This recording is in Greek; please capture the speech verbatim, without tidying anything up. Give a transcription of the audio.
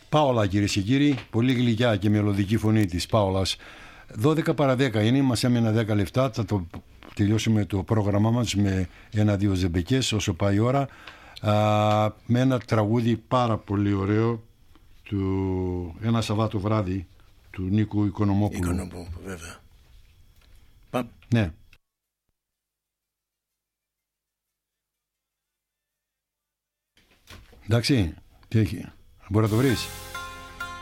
Πάολα, κυρίες και κύριοι, πολύ γλυκιά και μελωδική φωνή της Πάολας. δώδεκα παρά δέκα είναι, μας έμειναν δέκα λεπτά. Θα το τελειώσουμε το πρόγραμμά μας με ένα-δύο ζεμπεκές όσο πάει η ώρα. Α, με ένα τραγούδι πάρα πολύ ωραίο του Ένα Σαββάτο βράδυ του Νίκου Οικονομόπουλου. Οικονομόπουλου, βέβαια. Πάμε. Ναι. Εντάξει, τι έχει, μπορεί να το βρεις?